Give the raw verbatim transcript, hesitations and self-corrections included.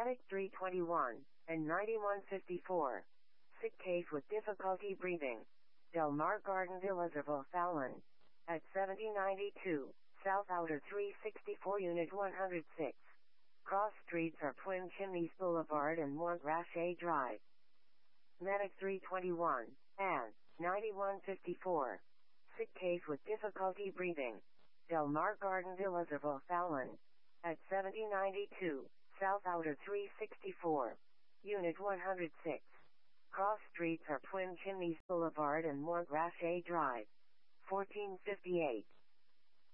Medic three twenty-one and ninety-one fifty-four. Sick case with difficulty breathing. Del Mar Garden Villas of O'Fallon. At seventy ninety-two, South Outer three sixty-four Unit one oh six. Cross streets are Twin Chimneys Boulevard and Montrachet Drive. Medic three twenty-one and ninety-one fifty-four. Sick case with difficulty breathing. Del Mar Garden Villas of O'Fallon. At seventy ninety-two, South Outer three sixty-four. Unit one oh six. Cross streets are Twin Chimneys Boulevard and Montrachet Drive. fourteen fifty-eight.